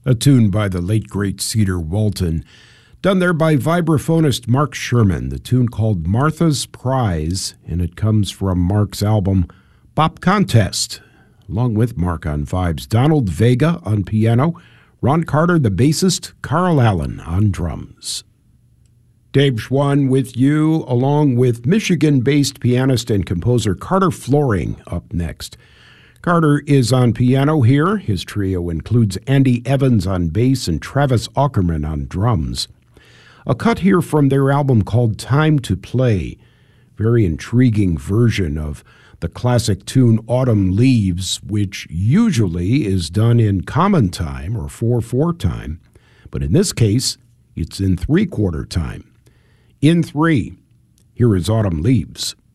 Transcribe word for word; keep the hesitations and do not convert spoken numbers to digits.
a tune by the late great Cedar Walton, done there by vibraphonist Mark Sherman, the tune called Martha's Prize, and it comes from Mark's album Bop Contest. Along with Mark on vibes, Donald Vega on piano, Ron Carter the bassist, Carl Allen on drums. Dave Schwann with you, along with Michigan-based pianist and composer Carter Floring up next. Carter is on piano here. His trio includes Andy Evans on bass and Travis Aukerman on drums. A cut here from their album called Time to Play. Very intriguing version of the classic tune Autumn Leaves, which usually is done in common time or four four time. But in this case, it's in three-quarter time. In three, here is Autumn Leaves.